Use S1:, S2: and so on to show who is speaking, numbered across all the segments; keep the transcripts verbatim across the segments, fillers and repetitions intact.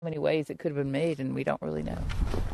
S1: Many ways it could have been made, and we don't really know.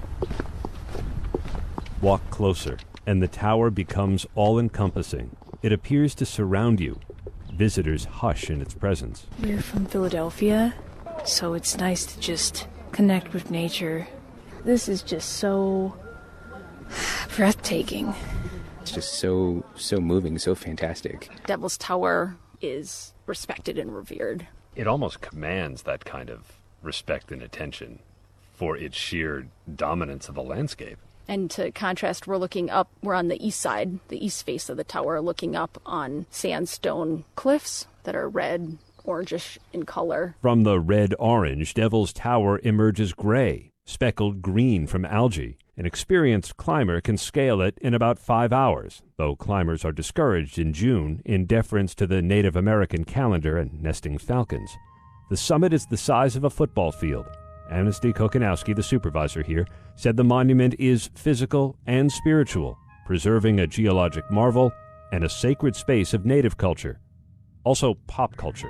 S2: Walk closer, and the tower becomes all-encompassing. It appears to surround you. Visitors hush in its presence.
S3: We're from Philadelphia, so it's nice to just connect with nature. This is just so breathtaking.
S4: It's just so, so moving, so fantastic.
S5: Devil's Tower is respected and revered.
S2: It almost commands that kind of respect and attention for its sheer dominance of the landscape.
S5: And to contrast, we're looking up, we're on the east side, the east face of the tower, looking up on sandstone cliffs that are red, orangish in color.
S2: From the red-orange, Devil's Tower emerges gray, speckled green from algae. An experienced climber can scale it in about five hours, though climbers are discouraged in June in deference to the Native American calendar and nesting falcons. The summit is the size of a football field. Amnesty Kokanowski, the supervisor here, said the monument is physical and spiritual, preserving a geologic marvel and a sacred space of native culture. Also pop culture.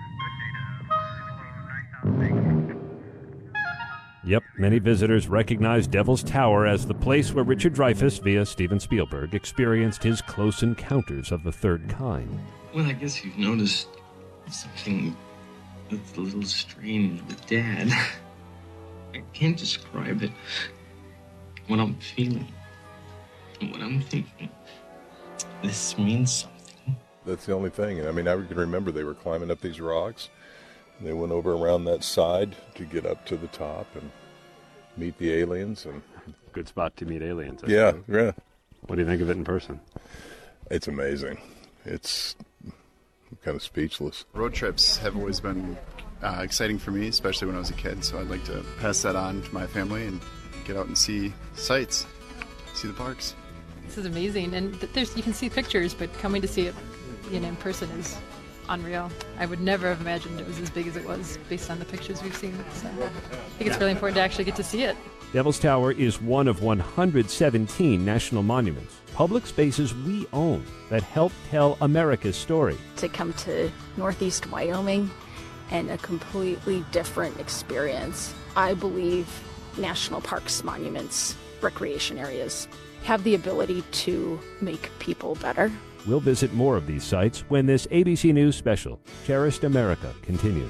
S2: Yep, many visitors recognize Devil's Tower as the place where Richard Dreyfuss, via Steven Spielberg, experienced his close encounters of the third kind.
S6: Well, I guess you've noticed something that's a little strange with Dad. I can't describe it. What I'm feeling, what I'm thinking. This means something.
S7: That's the only thing. I mean, I can remember they were climbing up these rocks. They went over around that side to get up to the top and meet the aliens. And
S2: good spot to meet aliens. I
S7: yeah,
S2: suppose.
S7: yeah.
S2: What do you think of it in person?
S7: It's amazing. It's kind of speechless.
S8: Road trips have always been uh, exciting for me, especially when I was a kid. So I'd like to pass that on to my family and get out and see sights, see the parks.
S9: This is amazing, and th- there's you can see pictures, but coming to see it, you know, in person is unreal. I would never have imagined it was as big as it was based on the pictures we've seen. So I think it's really important to actually get to see it.
S2: Devil's Tower is one of one hundred seventeen national monuments, public spaces we own that help tell America's story.
S5: To come to Northeast Wyoming and a completely different experience. I believe national parks, monuments, recreation areas have the ability to make people better.
S2: We'll visit more of these sites when this A B C News special, Cherished America, continues.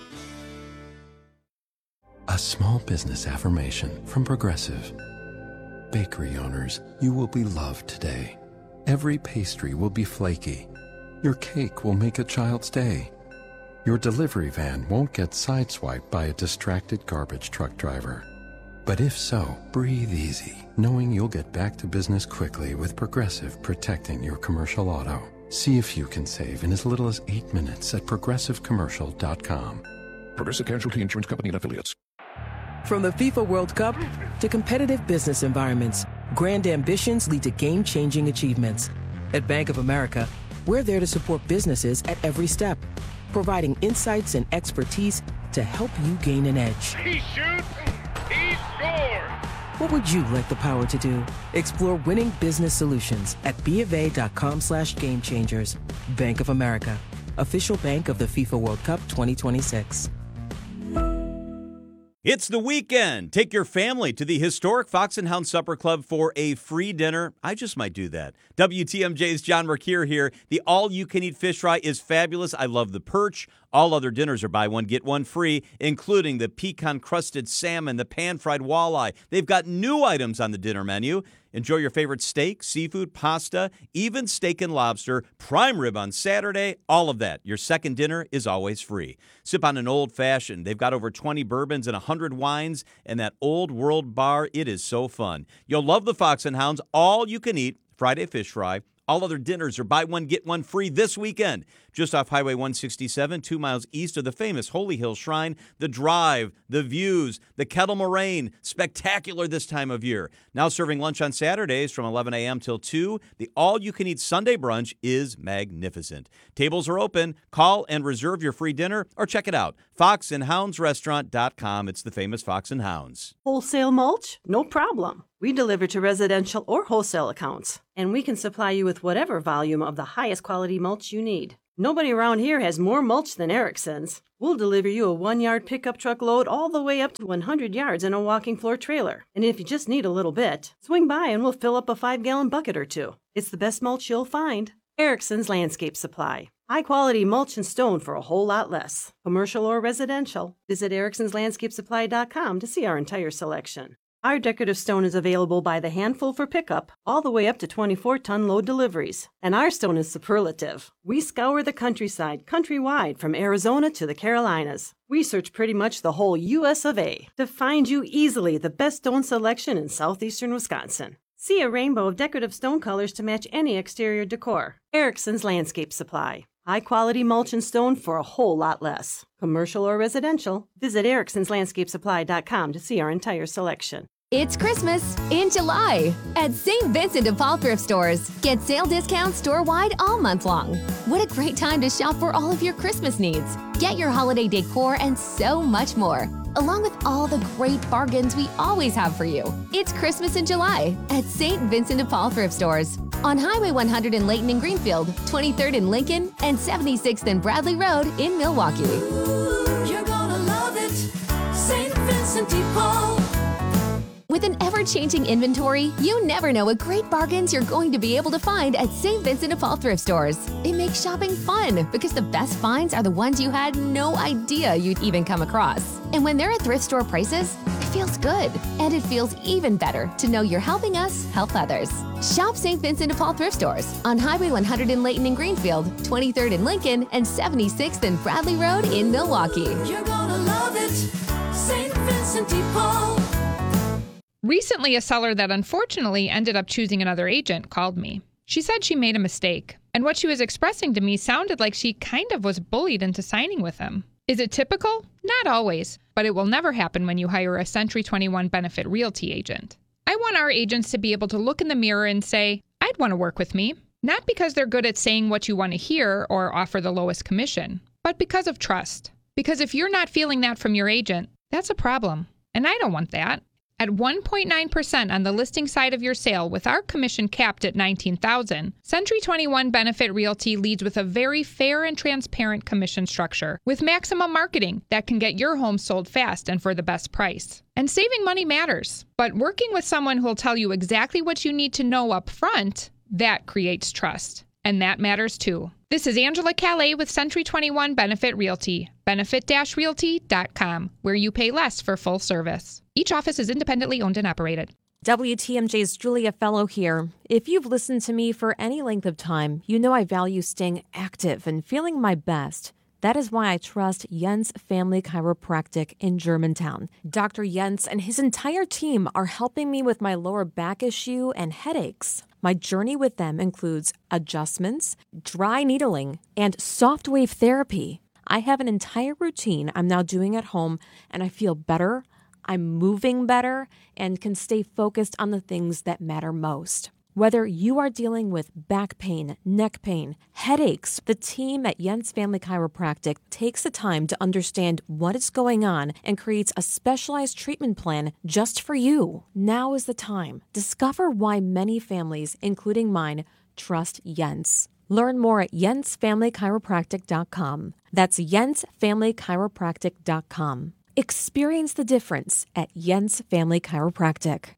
S10: A small business affirmation from Progressive. Bakery owners, you will be loved today. Every pastry will be flaky. Your cake will make a child's day. Your delivery van won't get sideswiped by a distracted garbage truck driver. But if so, breathe easy, knowing you'll get back to business quickly with Progressive protecting your commercial auto. See if you can save in as little as eight minutes at progressive commercial dot com.
S11: Progressive Casualty Insurance Company and Affiliates.
S12: From the FIFA World Cup to competitive business environments, grand ambitions lead to game-changing achievements. At Bank of America, we're there to support businesses at every step, providing insights and expertise to help you gain an edge.
S13: He shoots, he scores!
S12: What would you like the power to do? Explore winning business solutions at BofA.com slash game changers. Bank of America, official bank of the FIFA World Cup twenty twenty-six.
S14: It's the weekend. Take your family to the historic Fox and Hound Supper Club for a free dinner. I just might do that. W T M J's John Mercure here. The all-you-can-eat fish fry is fabulous. I love the perch. All other dinners are buy one, get one free, including the pecan-crusted salmon, the pan-fried walleye. They've got new items on the dinner menu. Enjoy your favorite steak, seafood, pasta, even steak and lobster, prime rib on Saturday, all of that. Your second dinner is always free. Sip on an old-fashioned. They've got over twenty bourbons and one hundred wines, and that old world bar, it is so fun. You'll love the Fox and Hounds all-you-can-eat Friday fish fry. All other dinners are buy one, get one free this weekend. Just off Highway one sixty-seven, two miles east of the famous Holy Hill Shrine. The drive, the views, the Kettle Moraine, spectacular this time of year. Now serving lunch on Saturdays from eleven a.m. till two. The all-you-can-eat Sunday brunch is magnificent. Tables are open. Call and reserve your free dinner or check it out. fox and hounds restaurant dot com. It's the famous Fox and Hounds.
S15: Wholesale mulch? No problem. We deliver to residential or wholesale accounts, and we can supply you with whatever volume of the highest quality mulch you need. Nobody around here has more mulch than Erickson's. We'll deliver you a one-yard pickup truck load all the way up to one hundred yards in a walking floor trailer. And if you just need a little bit, swing by and we'll fill up a five-gallon bucket or two. It's the best mulch you'll find. Erickson's Landscape Supply. High-quality mulch and stone for a whole lot less. Commercial or residential. Visit ericksons landscape supply dot com to see our entire selection. Our decorative stone is available by the handful for pickup, all the way up to twenty-four ton load deliveries. And our stone is superlative. We scour the countryside, countrywide, from Arizona to the Carolinas. We search pretty much the whole U S of A to find you easily the best stone selection in southeastern Wisconsin. See a rainbow of decorative stone colors to match any exterior decor. Erickson's Landscape Supply. High-quality mulch and stone for a whole lot less. Commercial or residential, visit ericksons landscape supply dot com to see our entire selection.
S16: It's Christmas in July at Saint Vincent de Paul Thrift Stores. Get sale discounts store-wide all month long. What a great time to shop for all of your Christmas needs. Get your holiday decor and so much more, along with all the great bargains we always have for you. It's Christmas in July at Saint Vincent de Paul Thrift Stores on Highway one hundred in Layton and Greenfield, twenty-third in Lincoln, and seventy-sixth and Bradley Road in Milwaukee.
S17: Ooh, you're gonna love it, Saint Vincent de Paul.
S16: With an ever-changing inventory, you never know what great bargains you're going to be able to find at Saint Vincent de Paul Thrift Stores. It makes shopping fun because the best finds are the ones you had no idea you'd even come across. And when they're at thrift store prices, it feels good. And it feels even better to know you're helping us help others. Shop Saint Vincent de Paul Thrift Stores on Highway one hundred in Layton and Greenfield, twenty-third in Lincoln, and seventy-sixth and Bradley Road in Milwaukee.
S17: You're gonna love it, Saint Vincent de Paul.
S18: Recently, a seller that unfortunately ended up choosing another agent called me. She said she made a mistake, and what she was expressing to me sounded like she kind of was bullied into signing with him. Is it typical? Not always, but it will never happen when you hire a Century twenty-one Benefit Realty agent. I want our agents to be able to look in the mirror and say, I'd want to work with me, not because they're good at saying what you want to hear or offer the lowest commission, but because of trust. Because if you're not feeling that from your agent, that's a problem, and I don't want that. At one point nine percent on the listing side of your sale with our commission capped at nineteen thousand dollars, Century twenty-one Benefit Realty leads with a very fair and transparent commission structure with maximum marketing that can get your home sold fast and for the best price. And saving money matters, but working with someone who will tell you exactly what you need to know up front, that creates trust. And that matters too. This is Angela Calais with Century twenty-one Benefit Realty, benefit dash realty dot com, where you pay less for full service. Each office is independently owned and operated.
S19: W T M J's Julia Fellow here. If you've listened to me for any length of time, you know I value staying active and feeling my best. That is why I trust Jens Family Chiropractic in Germantown. Doctor Jens and his entire team are helping me with my lower back issue and headaches. My journey with them includes adjustments, dry needling, and soft wave therapy. I have an entire routine I'm now doing at home, and I feel better, I'm moving better, and can stay focused on the things that matter most. Whether you are dealing with back pain, neck pain, headaches, the team at Jens Family Chiropractic takes the time to understand what is going on and creates a specialized treatment plan just for you. Now is the time. Discover why many families, including mine, trust Jens. Learn more at jens family chiropractic dot com. That's jens family chiropractic dot com. Experience the difference at Jens Family Chiropractic.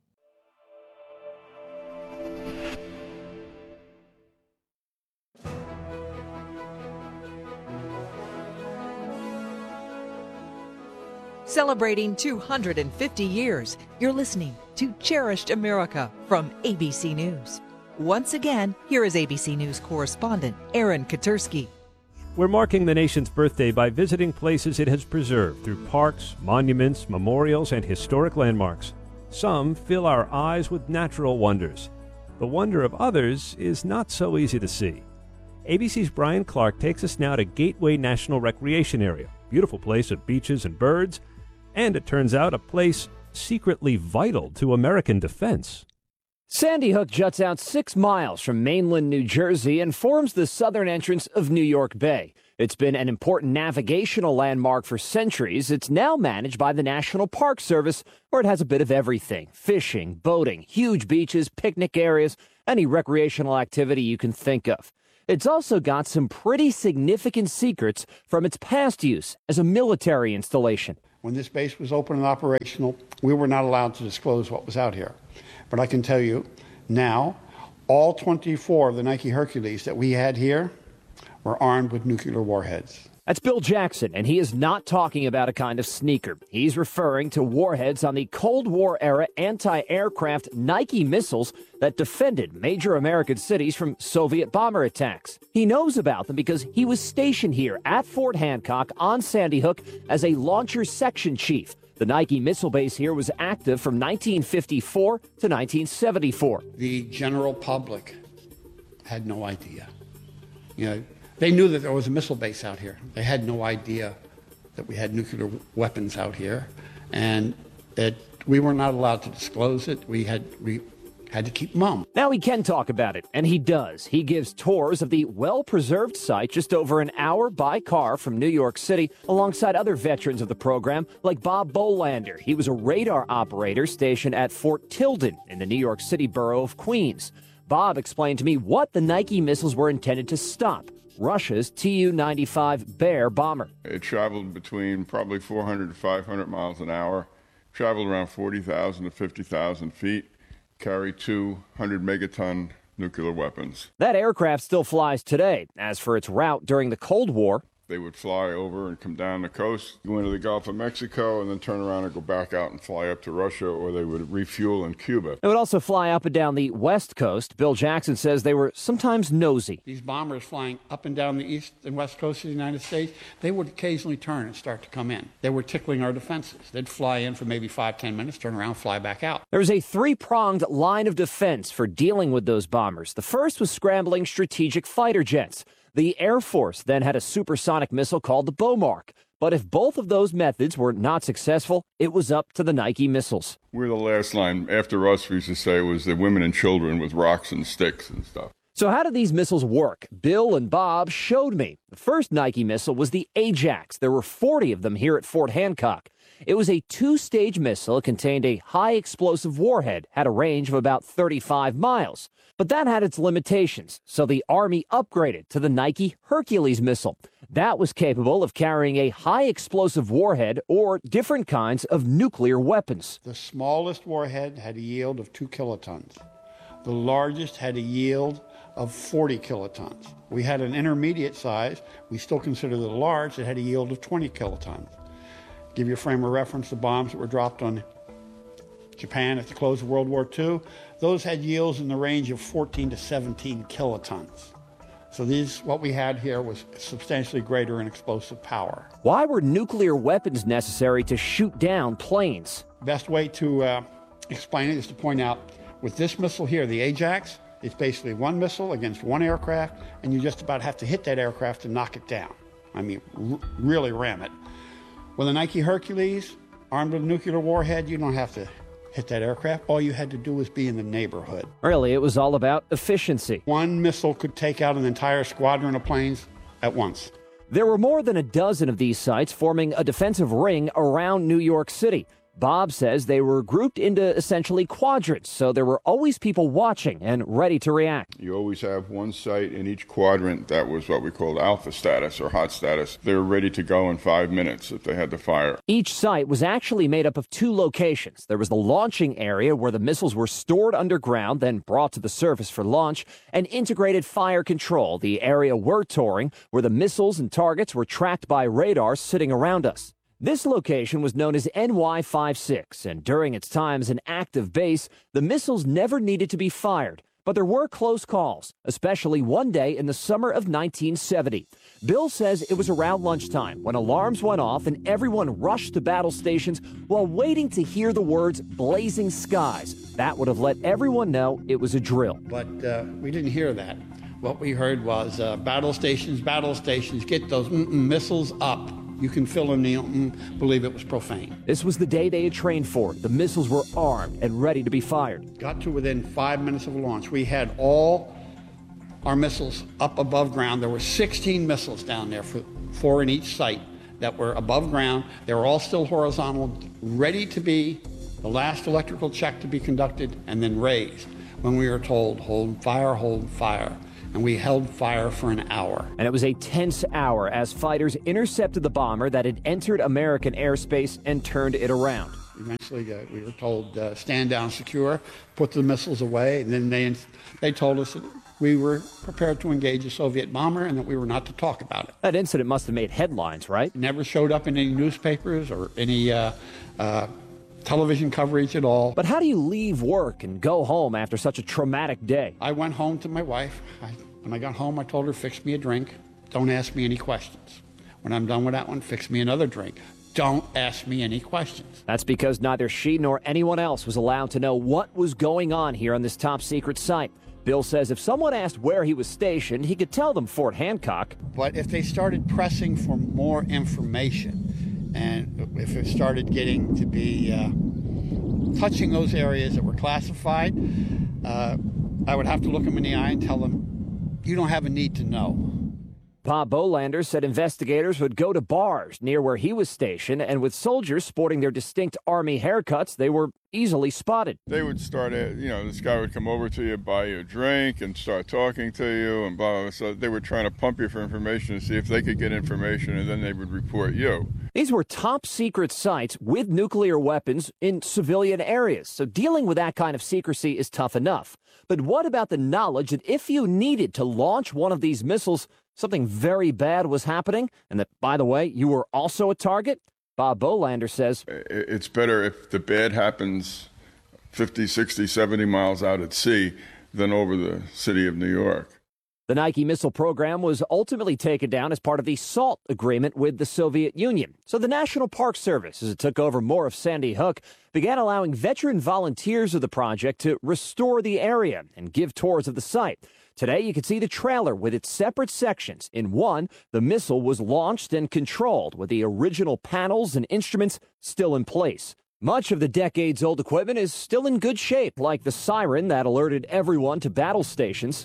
S20: Celebrating two hundred fifty years, you're listening to Cherished America from A B C News. Once again, here is A B C News correspondent Aaron Katursky.
S2: We're marking the nation's birthday by visiting places it has preserved through parks, monuments, memorials, and historic landmarks. Some fill our eyes with natural wonders. The wonder of others is not so easy to see. A B C's Brian Clark takes us now to Gateway National Recreation Area, beautiful place of beaches and birds, and it turns out a place secretly vital to American defense.
S21: Sandy Hook juts out six miles from mainland New Jersey and forms the southern entrance of New York Bay. It's been an important navigational landmark for centuries. It's now managed by the National Park Service, where it has a bit of everything: fishing, boating, huge beaches, picnic areas, any recreational activity you can think of. It's also got some pretty significant secrets from its past use as a military installation.
S1: When this base was open and operational, we were not allowed to disclose what was out here. But I can tell you now, all twenty-four of the Nike Hercules that we had here were armed with nuclear warheads.
S21: That's Bill Jackson, and he is not talking about a kind of sneaker. He's referring to warheads on the Cold War-era anti-aircraft Nike missiles that defended major American cities from Soviet bomber attacks. He knows about them because he was stationed here at Fort Hancock on Sandy Hook as a launcher section chief. The Nike missile base here was active from nineteen fifty-four to nineteen seventy-four.
S1: The general public had no idea. You know, they knew that there was a missile base out here. They had no idea that we had nuclear weapons out here, and it, we were not allowed to disclose it. We had we had to keep mum.
S21: Now he can talk about it, and he does. He gives tours of the well-preserved site just over an hour by car from New York City, alongside other veterans of the program, like Bob Bolander. He was a radar operator stationed at Fort Tilden in the New York City borough of Queens. Bob explained to me what the Nike missiles were intended to stop. Russia's T U ninety-five Bear bomber.
S22: It traveled between probably four hundred to five hundred miles an hour, traveled around forty thousand to fifty thousand feet, carried two hundred megaton nuclear weapons.
S21: That aircraft still flies today. As for its route during the Cold War,
S22: they would fly over and come down the coast, go into the Gulf of Mexico, and then turn around and go back out and fly up to Russia, or they would refuel in Cuba.
S21: They would also fly up and down the West Coast. Bill Jackson says they were sometimes nosy.
S1: These bombers flying up and down the east and west coast of the United States, they would occasionally turn and start to come in. They were tickling our defenses. They'd fly in for maybe five, ten minutes, turn around, fly back out.
S21: There was a three-pronged line of defense for dealing with those bombers. The first was scrambling strategic fighter jets. The Air Force then had a supersonic missile called the Beaumark. But if both of those methods were not successful, it was up to the Nike missiles.
S22: We're the last line. After us, we used to say it was the women and children with rocks and sticks and stuff.
S21: So how did these missiles work? Bill and Bob showed me. The first Nike missile was the Ajax. There were forty of them here at Fort Hancock. It was a two-stage missile. It contained a high-explosive warhead, had a range of about thirty-five miles. But that had its limitations, so the Army upgraded to the Nike Hercules missile. That was capable of carrying a high-explosive warhead or different kinds of nuclear weapons.
S1: The smallest warhead had a yield of two kilotons. The largest had a yield of forty kilotons. We had an intermediate size. We still consider the large that had a yield of twenty kilotons. Give you a frame of reference, the bombs that were dropped on Japan at the close of World War Two, those had yields in the range of fourteen to seventeen kilotons. So these, what we had here was substantially greater in explosive power.
S21: Why were nuclear weapons necessary to shoot down planes?
S1: Best way to uh, explain it is to point out, with this missile here, the Ajax, it's basically one missile against one aircraft, and you just about have to hit that aircraft to knock it down. I mean, r- really ram it. With a Nike Hercules, armed with a nuclear warhead, you don't have to hit that aircraft. All you had to do was be in the neighborhood.
S21: Really, it was all about efficiency.
S1: One missile could take out an entire squadron of planes at once.
S21: There were more than a dozen of these sites forming a defensive ring around New York City. Bob says they were grouped into essentially quadrants, so there were always people watching and ready to react.
S22: You always have one site in each quadrant that was what we called alpha status or hot status. They were ready to go in five minutes if they had to fire.
S21: Each site was actually made up of two locations. There was the launching area where the missiles were stored underground, then brought to the surface for launch, and integrated fire control, the area we're touring, where the missiles and targets were tracked by radar sitting around us. This location was known as N Y fifty-six, and during its time as an active base, the missiles never needed to be fired. But there were close calls, especially one day in the summer of nineteen seventy. Bill says it was around lunchtime when alarms went off and everyone rushed to battle stations while waiting to hear the words blazing skies. That would have let everyone know it was a drill.
S1: But uh, we didn't hear that. What we heard was uh, battle stations, battle stations, get those mm-mm missiles up. You can fill in the mm, believe it was profane.
S21: This was the day they had trained for. The missiles were armed and ready to be fired.
S1: Got to within five minutes of launch. We had all our missiles up above ground. There were sixteen missiles down there, for, four in each site, that were above ground. They were all still horizontal, ready to be the last electrical check to be conducted, and then raised when we were told, hold fire, hold fire. and we held fire for an hour.
S21: And it was a tense hour as fighters intercepted the bomber that had entered American airspace and turned it around.
S1: Eventually, uh, we were told, uh, stand down, secure, put the missiles away, and then they, they told us that we were prepared to engage a Soviet bomber and that we were not to talk about it.
S21: That incident must have made headlines, right?
S1: It never showed up in any newspapers or any uh, uh, television coverage at all.
S21: But how do you leave work and go home after such a traumatic day?
S1: I went home to my wife. I, when I got home, I told her, fix me a drink. Don't ask me any questions. When I'm done with that one, fix me another drink. Don't ask me any questions.
S21: That's because neither she nor anyone else was allowed to know what was going on here on this top secret site. Bill says if someone asked where he was stationed, he could tell them Fort Hancock.
S1: But if they started pressing for more information, and if it started getting to be uh, touching those areas that were classified, uh, I would have to look them in the eye and tell them, you don't have a need to know.
S21: Bob Bolander said investigators would go to bars near where he was stationed, and with soldiers sporting their distinct Army haircuts, they were easily spotted.
S22: They would start, you know, this guy would come over to you, buy you a drink, and start talking to you, and blah, blah, blah. So they were trying to pump you for information to see if they could get information, and then they would report you.
S21: These were top secret sites with nuclear weapons in civilian areas, so dealing with that kind of secrecy is tough enough. But what about the knowledge that if you needed to launch one of these missiles, something very bad was happening, and that, by the way, you were also a target? Bob Bolander says
S22: it's better if the bad happens fifty, sixty, seventy miles out at sea than over the city of New York.
S21: The Nike missile program was ultimately taken down as part of the SALT agreement with the Soviet Union. So the National Park Service, as it took over more of Sandy Hook, began allowing veteran volunteers of the project to restore the area and give tours of the site. Today, you can see the trailer with its separate sections. In one, the missile was launched and controlled, with the original panels and instruments still in place. Much of the decades-old equipment is still in good shape, like the siren that alerted everyone to battle stations.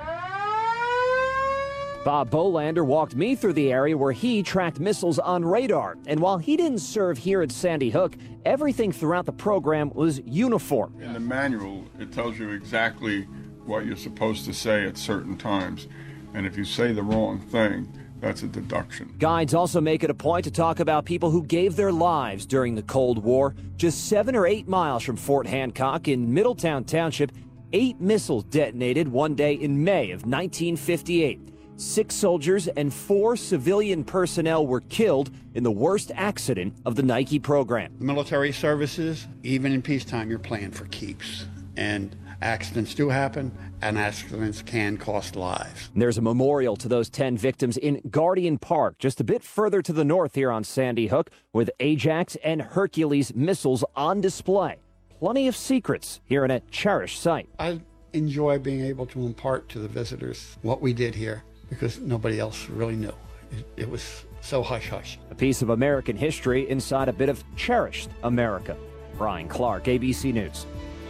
S21: Bob Bolander walked me through the area where he tracked missiles on radar. And while he didn't serve here at Sandy Hook, everything throughout the program was uniform.
S22: In the manual, it tells you exactly what you're supposed to say at certain times. And if you say the wrong thing, that's a deduction.
S21: Guides also make it a point to talk about people who gave their lives during the Cold War. Just seven or eight miles from Fort Hancock in Middletown Township, eight missiles detonated one day in May of nineteen fifty-eight. Six soldiers and four civilian personnel were killed in the worst accident of the Nike program.
S1: Military services, even in peacetime, you're playing for keeps. And accidents do happen, and accidents can cost lives.
S21: There's a memorial to those ten victims in Guardian Park, just a bit further to the north here on Sandy Hook, with Ajax and Hercules missiles on display. Plenty of secrets here in a cherished site.
S1: I enjoy being able to impart to the visitors what we did here, because nobody else really knew. It, it was so hush-hush.
S21: A piece of American history inside a bit of cherished America. Brian Clark, A B C News.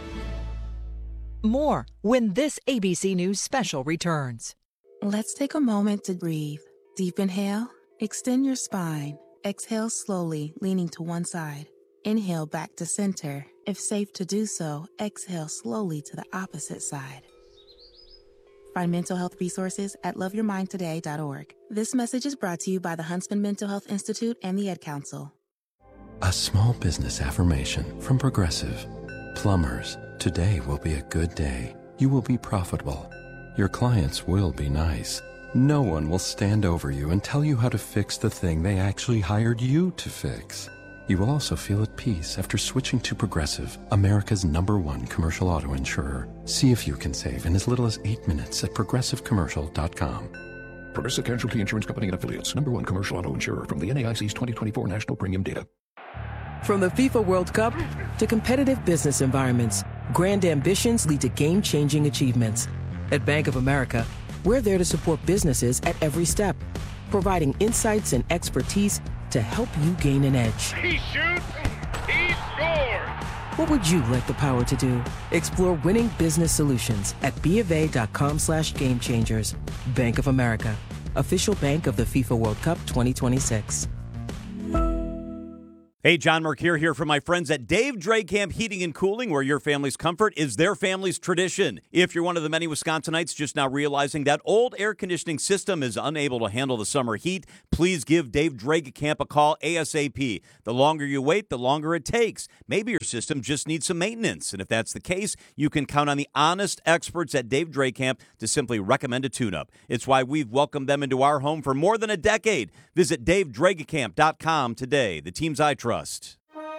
S20: More when this A B C News special returns.
S3: Let's take a moment to breathe. Deep inhale, extend your spine. Exhale slowly, leaning to one side. Inhale back to center. If safe to do so, exhale slowly to the opposite side. Find mental health resources at love your mind today dot org. This message is brought to you by the Huntsman Mental Health Institute and the Ad Council.
S10: A small business affirmation from Progressive. Plumbers, today will be a good day. You will be profitable. Your clients will be nice. No one will stand over you and tell you how to fix the thing they actually hired you to fix. You will also feel at peace after switching to Progressive, America's number one commercial auto insurer. See if you can save in as little as eight minutes at progressive commercial dot com.
S11: Progressive Casualty Insurance Company and Affiliates, number one commercial auto insurer from the N A I C's twenty twenty-four National Premium Data.
S12: From the FIFA World Cup to competitive business environments, grand ambitions lead to game-changing achievements. At Bank of America, we're there to support businesses at every step, providing insights and expertise to help you gain an edge.
S13: He shoots, he scores!
S12: What would you like the power to do? Explore winning business solutions at BofA.com slash game changers. Bank of America, official bank of the FIFA World Cup twenty twenty-six.
S14: Hey, John Mercure here from my friends at Dave Drakamp Heating and Cooling, where your family's comfort is their family's tradition. If you're one of the many Wisconsinites just now realizing that old air conditioning system is unable to handle the summer heat, please give Dave Drakamp a call ASAP. The longer you wait, the longer it takes. Maybe your system just needs some maintenance, and if that's the case, you can count on the honest experts at Dave Drakamp to simply recommend a tune-up. It's why we've welcomed them into our home for more than a decade. Visit dave drakamp dot com today. The teams I trust. Trust.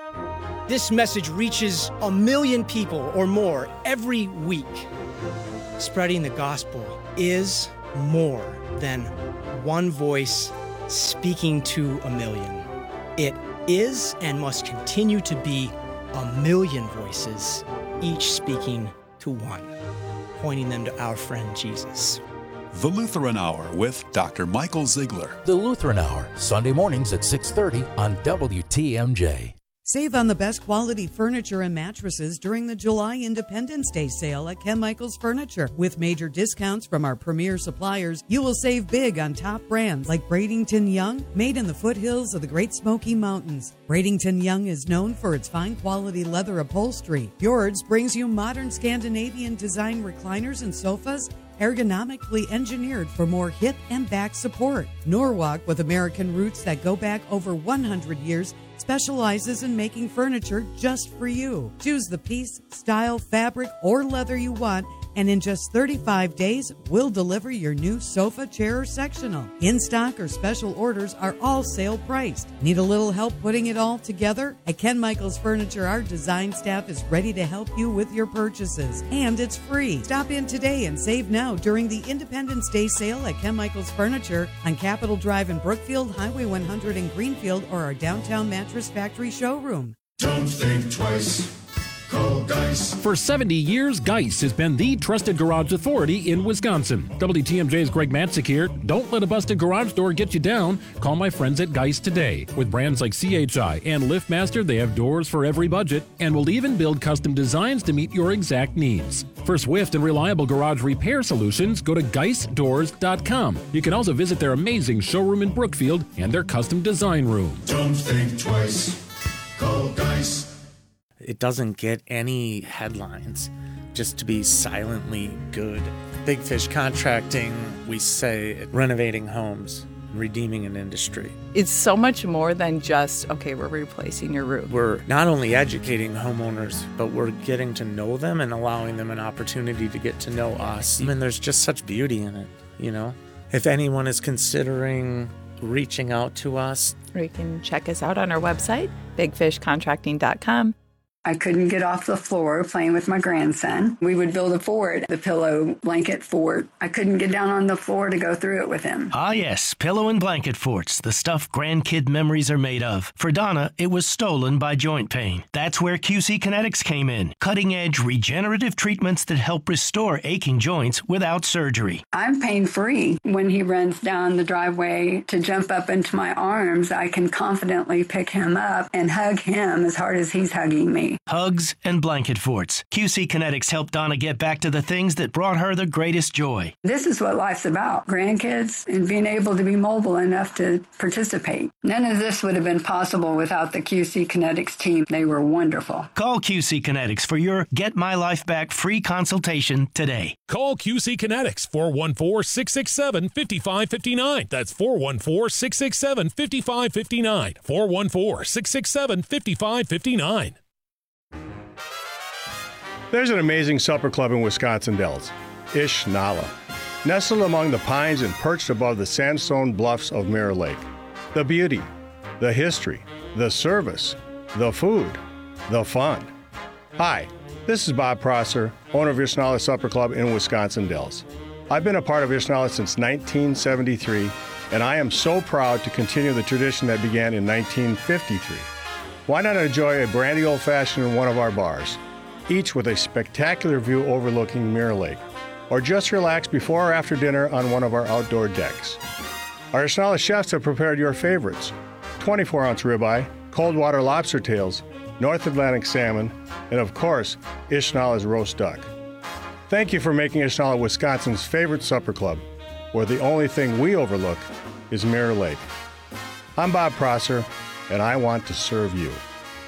S4: This message reaches a million people or more every week. Spreading the gospel is more than one voice speaking to a million. It is and must continue to be a million voices, each speaking to one, pointing them to our friend Jesus.
S6: The Lutheran Hour with Doctor Michael Ziegler.
S23: The Lutheran Hour, Sunday mornings at six thirty on W T M J.
S24: Save on the best quality furniture and mattresses during the July Independence Day sale at Ken Michaels Furniture. With major discounts from our premier suppliers, you will save big on top brands like Bradington Young, made in the foothills of the Great Smoky Mountains. Bradington Young is known for its fine quality leather upholstery. Fjords brings you modern Scandinavian design recliners and sofas, ergonomically engineered for more hip and back support. Norwalk, with American roots that go back over one hundred years, specializes in making furniture just for you. Choose the piece, style, fabric, or leather you want, and in just thirty-five days, we'll deliver your new sofa, chair, or sectional. In-stock or special orders are all sale priced. Need a little help putting it all together? At Ken Michaels Furniture, our design staff is ready to help you with your purchases, and it's free. Stop in today and save now during the Independence Day sale at Ken Michaels Furniture on Capitol Drive in Brookfield, Highway one hundred in Greenfield, or our downtown Mattress Factory showroom.
S25: Don't think twice. Call Geis.
S11: For seventy years, Geis has been the trusted garage authority in Wisconsin. W T M J's Greg Matzik here. Don't let a busted garage door get you down. Call my friends at Geis today. With brands like C H I and LiftMaster, they have doors for every budget and will even build custom designs to meet your exact needs. For swift and reliable garage repair solutions, go to geis doors dot com. You can also visit their amazing showroom in Brookfield and their custom design room.
S25: Don't think twice. Call Geis.
S26: It doesn't get any headlines just to be silently good. Big Fish Contracting, we say renovating homes, redeeming an industry.
S27: It's so much more than just, okay, we're replacing your roof.
S26: We're not only educating homeowners, but we're getting to know them and allowing them an opportunity to get to know us. And there's just such beauty in it, you know? If anyone is considering reaching out to us,
S27: or you can check us out on our website, big fish contracting dot com.
S28: I couldn't get off the floor playing with my grandson. We would build a fort, the pillow blanket fort. I couldn't get down on the floor to go through it with him.
S29: Ah, yes, pillow and blanket forts, the stuff grandkid memories are made of. For Donna, it was stolen by joint pain. That's where Q C Kinetics came in. Cutting-edge regenerative treatments that help restore aching joints without surgery.
S28: I'm pain-free. When he runs down the driveway to jump up into my arms, I can confidently pick him up and hug him as hard as he's hugging me.
S29: Hugs and blanket forts. Q C Kinetics helped Donna get back to the things that brought her the greatest joy.
S28: This is what life's about, grandkids and being able to be mobile enough to participate. None of this would have been possible without the Q C Kinetics team. They were wonderful.
S29: Call Q C Kinetics for your Get My Life Back free consultation today.
S30: Call Q C Kinetics, four one four, six six seven, five five five nine. That's four one four, six six seven, five five five nine. four one four, six six seven, five five five nine.
S31: There's an amazing supper club in Wisconsin Dells, Ish Nala, nestled among the pines and perched above the sandstone bluffs of Mirror Lake. The beauty, the history, the service, the food, the fun. Hi, this is Bob Prosser, owner of Ish Nala Supper Club in Wisconsin Dells. I've been a part of Ish Nala since nineteen seventy-three, and I am so proud to continue the tradition that began in nineteen fifty-three. Why not enjoy a brandy old-fashioned in one of our bars, each with a spectacular view overlooking Mirror Lake, or just relax before or after dinner on one of our outdoor decks. Our Ish Nala chefs have prepared your favorites: twenty-four ounce ribeye, cold water lobster tails, North Atlantic salmon, and of course, Ish Nala's roast duck. Thank you for making Ish Nala Wisconsin's favorite supper club, where the only thing we overlook is Mirror Lake. I'm Bob Prosser, and I want to serve you.